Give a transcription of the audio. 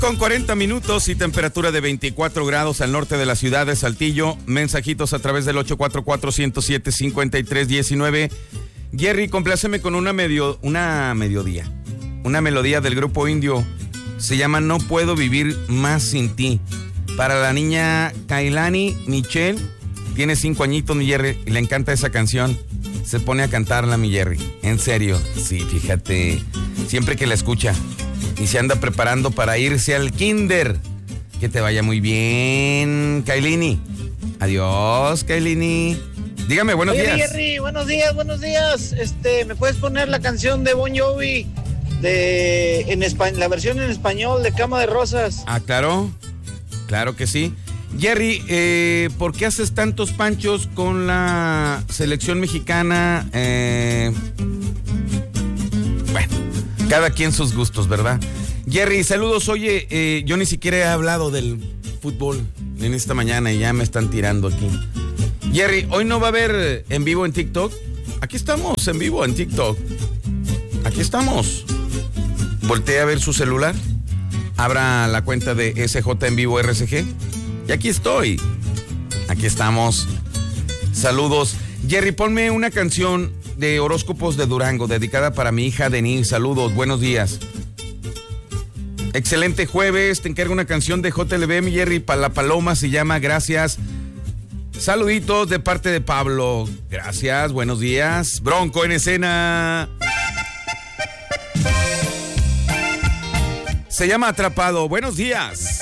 Con 40 minutos y temperatura de 24 grados al norte de la ciudad de Saltillo. Mensajitos a través del 844-107-5319. Jerry, compláceme con una melodía del grupo indio. Se llama No Puedo Vivir Más Sin Ti. Para la niña Kailani Michelle. Tiene 5 añitos, mi Jerry, y le encanta esa canción. Se pone a cantarla, mi Jerry. En serio, sí, fíjate. Siempre que la escucha. Y se anda preparando para irse al kinder. Que te vaya muy bien, Kailini. Adiós, Kailini. Dígame, buenos días. Jerry, buenos días. ¿Me puedes poner la canción de Bon Jovi la versión en español de Cama de Rosas? Ah, claro. Claro que sí. Jerry, ¿por qué haces tantos panchos con la selección mexicana? Bueno, cada quien sus gustos, ¿verdad? Jerry, saludos. Oye, yo ni siquiera he hablado del fútbol en esta mañana y ya me están tirando aquí. Jerry, ¿hoy no va a haber en vivo en TikTok? Aquí estamos, en vivo en TikTok. Aquí estamos. Voltea a ver su celular. Abra la cuenta de SJ en vivo RCG. Y aquí estoy. Aquí estamos. Saludos. Jerry, ponme una canción de Horóscopos de Durango, dedicada para mi hija Denise. Saludos, buenos días. Excelente jueves. Te encargo una canción de JLB, mi Jerry, para la Paloma. Se llama Gracias. Saluditos de parte de Pablo. Gracias, buenos días. Bronco en escena. Se llama Atrapado. Buenos días.